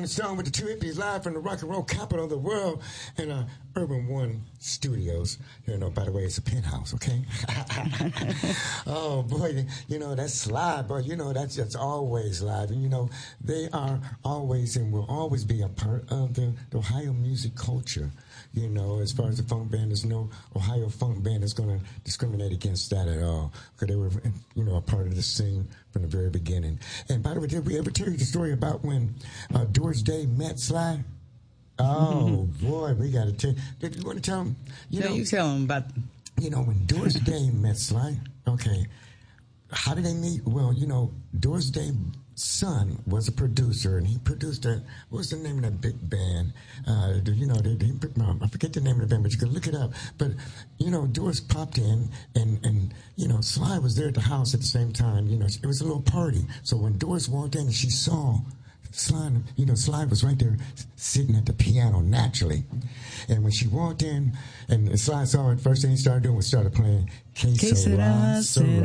Rolling Stone with the two hippies live from the rock and roll capital of the world in Urban One Studios. You know, by the way, it's a penthouse, okay? Oh, boy, you know, that's live, but, you know, that's always live. And, you know, they are always and will always be a part of the Ohio music culture. You know, as far as the funk band, there's no Ohio funk band that's going to discriminate against that at all. Because they were, you know, a part of the scene from the very beginning. And by the way, did we ever tell you the story about when Doris Day met Sly? Oh, boy, we got to tell you. Did you want to tell them? You tell them about... You know, when Doris Day met Sly, okay, how did they meet? Well, you know, Doris Day's son was a producer, and he produced what was the name of that big band? You know, I forget the name of the band, but you can look it up. But, you know, Doris popped in, and you know, Sly was there at the house at the same time. You know, it was a little party. So when Doris walked in and she saw Sly, you know, Sly was right there sitting at the piano naturally. And when she walked in, and Sly saw it, first thing he started doing was started playing Que Sera.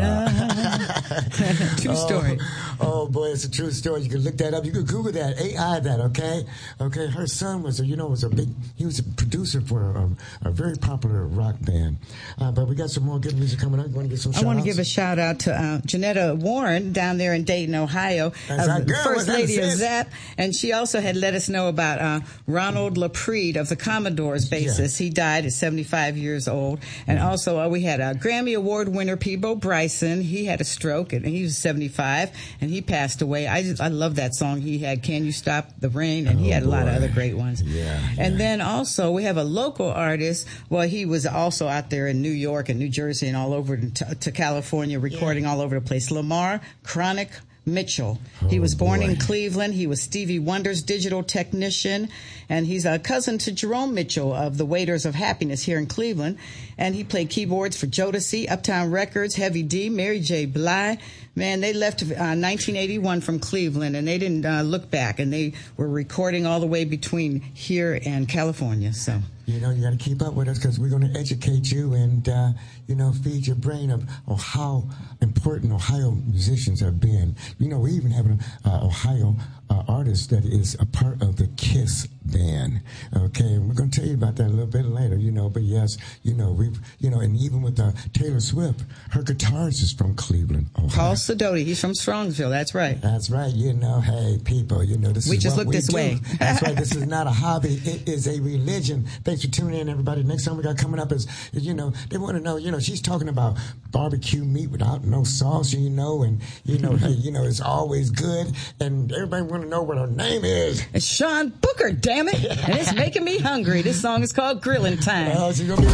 True story. Oh, boy, it's a true story. You can look that up. You can Google that, AI that, okay? Okay, her son was he was a producer for a very popular rock band. But we got some more good music coming up. You want to give some shout-outs? I want to give a shout-out to Janetta Warren down there in Dayton, Ohio. First Lady of Zap. And she also had let us know about Ronald LaPrede of the Commodores bassist. Yeah. He died at 75 years old. And also we had a Grammy Award winner, Peabo Bryson. He had a stroke, and he was 75, and he passed away. I love that song he had, Can You Stop the Rain? And he had a lot of other great ones. Yeah. And then also we have a local artist. Well, he was also out there in New York and New Jersey and all over to California, recording all over the place. Lamar Chronic Mitchell. He was born in Cleveland. He was Stevie Wonder's digital technician, and he's a cousin to Jerome Mitchell of the Waiters of Happiness here in Cleveland. And he played keyboards for Jodeci, Uptown Records, Heavy D, Mary J. Blige. Man, they left 1981 from Cleveland, and they didn't look back, and they were recording all the way between here and California. So, you know, you got to keep up with us because we're going to educate you and, you know, feed your brain of how important Ohio musicians have been. You know, we even have an Ohio artist that is a part of the KISS band. Okay, and we're going to tell you about that a little bit later, you know, but yes, you know, and even with Taylor Swift, her guitarist is from Cleveland, Ohio. Paul Sidoti, he's from Strongsville, that's right. That's right, you know, hey, people, you know, we just look this way. That's right, this is not a hobby, it is a religion. Thanks for tuning in, everybody. Next time we got coming up is, you know, they want to know, you know, she's talking about barbecue meat without no sauce, you know, and, you know, hey, you know, it's always good, and everybody want to know what her name is. It's Sean Booker, damn it, and it's making me hungry. This song is called Grilling Time. She's gonna be